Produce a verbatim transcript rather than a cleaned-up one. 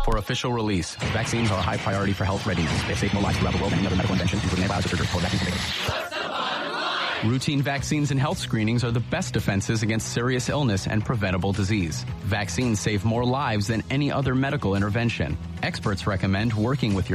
For official release, vaccines are a high priority for health readiness. They save more lives throughout the world than any other medical invention, including antibiotics, surgery, or vaccines. Routine vaccines and health screenings are the best defenses against serious illness and preventable disease. Vaccines save more lives than any other medical intervention. Experts recommend working with your